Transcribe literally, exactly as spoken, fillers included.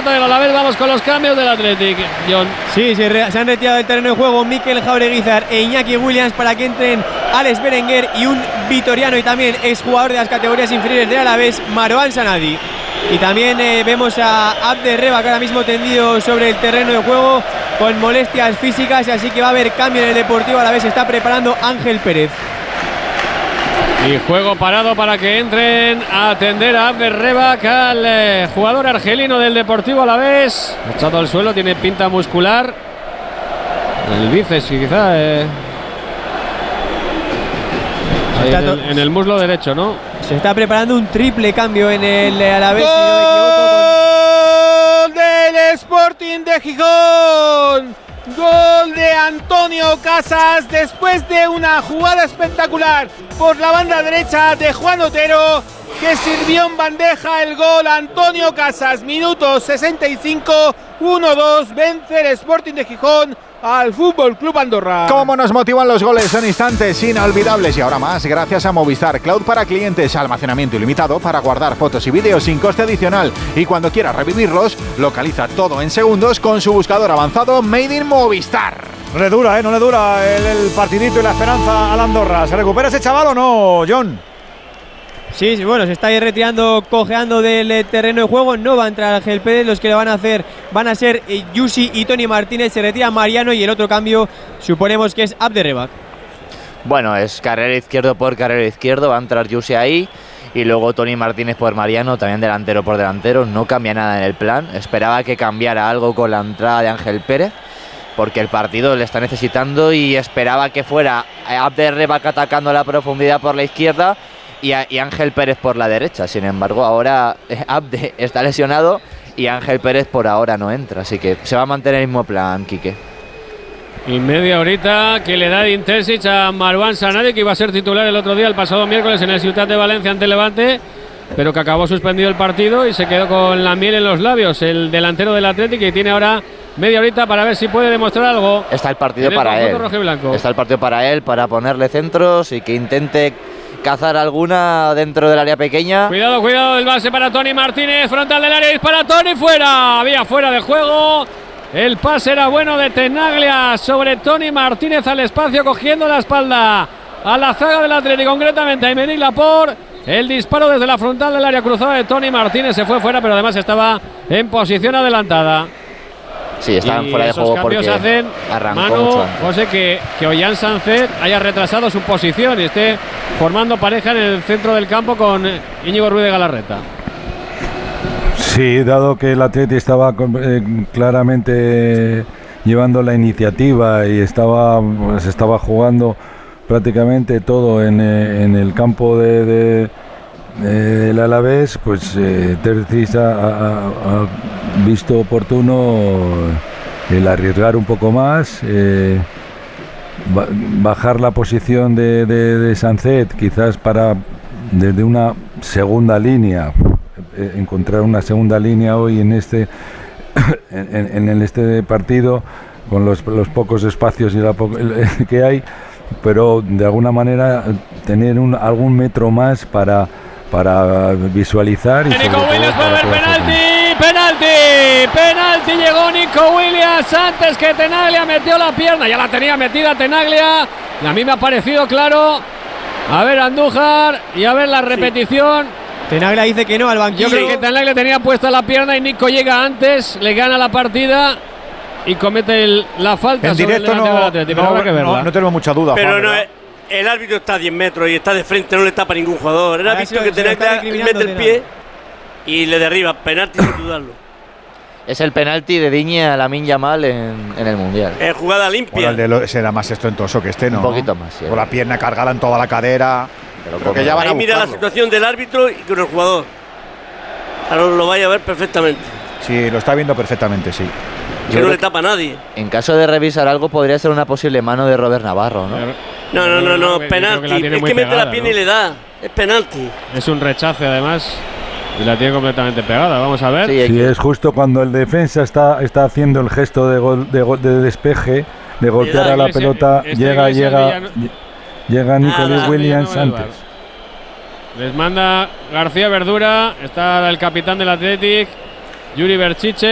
falta del Alavés. Vamos con los cambios del Athletic, John. Sí, se, re, se han retirado del terreno de juego Mikel Jaureguizar e Iñaki Williams para que entren Alex Berenguer y un vitoriano y también exjugador de las categorías inferiores del Alavés, Marouane Sanadi. Y también eh, vemos a Abde Reba, que ahora mismo tendido sobre el terreno de juego con molestias físicas, así que va a haber cambio en el Deportivo Alavés. Se está preparando Ángel Pérez. Y juego parado para que entren a atender a Abde Reba, al eh, jugador argelino del Deportivo Alavés. Echado al suelo, tiene pinta muscular. El bíceps, quizá. Eh. Ahí en, el, en el muslo derecho, ¿no? Se está preparando un triple cambio en el Alavés. ¡Gol si no me equivoco, con... del Sporting de Gijón! Gol de Antonio Casas después de una jugada espectacular por la banda derecha de Juan Otero, que sirvió en bandeja el gol. Antonio Casas, minuto sesenta y cinco, uno dos, vence el Sporting de Gijón al Fútbol Club Andorra. Cómo nos motivan los goles, son instantes inolvidables y ahora más gracias a Movistar Cloud para clientes, almacenamiento ilimitado para guardar fotos y vídeos sin coste adicional, y cuando quieras revivirlos, localiza todo en segundos con su buscador avanzado Made in Movistar. No le dura, ¿eh? No le dura el, el partidito y la esperanza al Andorra. ¿Se recupera ese chaval o no, John? Sí, sí, bueno, se está ahí retirando, cojeando del terreno de juego. No va a entrar Ángel Pérez. Los que lo van a hacer van a ser Yusi y Tony Martínez. Se retira Mariano y el otro cambio suponemos que es Abde Reba. Bueno, es carrera izquierdo por carrera izquierdo. Va a entrar Yusi ahí y luego Tony Martínez por Mariano, también delantero por delantero. No cambia nada en el plan. Esperaba que cambiara algo con la entrada de Ángel Pérez, porque el partido le está necesitando, y esperaba que fuera Abde Reba atacando la profundidad por la izquierda y, a, y Ángel Pérez por la derecha. Sin embargo, ahora eh, Abde está lesionado y Ángel Pérez por ahora no entra, así que se va a mantener el mismo plan, Quique. Y media horita que le da de Intesic a Marouane Sanadi, que iba a ser titular el otro día, el pasado miércoles, en el Ciutat de Valencia ante Levante, pero que acabó suspendido el partido y se quedó con la miel en los labios el delantero del Athletic, que tiene ahora media horita para ver si puede demostrar algo. Está el partido para él. Está el partido para él, para ponerle centros y que intente cazar alguna dentro del área pequeña. Cuidado, cuidado, el base para Tony Martínez, frontal del área, dispara Tony, fuera, había fuera de juego. El pase era bueno de Tenaglia sobre Tony Martínez al espacio, cogiendo la espalda a la zaga del Atlético, concretamente a Aymeric Laporte. El disparo desde la frontal del área cruzada de Tony Martínez se fue fuera, pero además estaba en posición adelantada. Sí, estaban y fuera de juego porque hacen, arrancó Manu, mucho antes. José, que, que Ollán Sánchez haya retrasado su posición y esté formando pareja en el centro del campo con Íñigo Ruiz de Galarreta. Sí, dado que el Atleti estaba eh, claramente llevando la iniciativa y estaba, pues, estaba jugando prácticamente todo en, eh, en el campo de, de el Alavés, pues eh, Terzic ha, ha, ha visto oportuno el arriesgar un poco más, eh, ba bajar la posición de, de, de Sancet, quizás para desde una segunda línea, eh, encontrar una segunda línea hoy en este en, en este partido con los, los pocos espacios y la po el, que hay, pero de alguna manera tener un, algún metro más para para visualizar. Y Nico Williams puede haber penalti, penalti, penalti, llegó Nico Williams antes que Tenaglia, metió la pierna, ya la tenía metida Tenaglia, y a mí me ha parecido claro. A ver Andújar y a ver la repetición. Sí. Tenaglia dice que no al banquillo. Yo creo que Tenaglia tenía puesta la pierna y Nico llega antes, le gana la partida y comete el, la falta. En sobre directo el no, Atlético, no, habrá que verla. no, no tenemos mucha duda, pero Juan, no ¿verdad? es, el árbitro está a diez metros y está de frente, no le tapa a ningún jugador. Era visto que tenía que meter el pie y le derriba. Penalti sin dudarlo. Es el penalti de Digne a Lamine Yamal en, en el Mundial. Es jugada limpia. Bueno, el de lo, será más estentoso que este, ¿no? Un poquito más, sí. Con la pierna cargada en toda la cadera. Pero Creo que ya van a Ahí mira la situación del árbitro y con el jugador. Ahora lo vaya a ver perfectamente. Sí, lo está viendo perfectamente, sí. Que no le tapa a nadie. En caso de revisar algo, podría ser una posible mano de Robert Navarro, ¿no? No, no, no, no, penalti. Es que mete la pierna y le da. Es penalti. Es un rechace además y la tiene completamente pegada. Vamos a ver. Sí, sí, es justo cuando el defensa está, está haciendo el gesto de, gol, de, gol, de despeje, de golpear a la pelota, este llega, llega, no... llega Nicolás Williams antes. Les manda García Verdura, está el capitán del Athletic, Yuri Berchiche.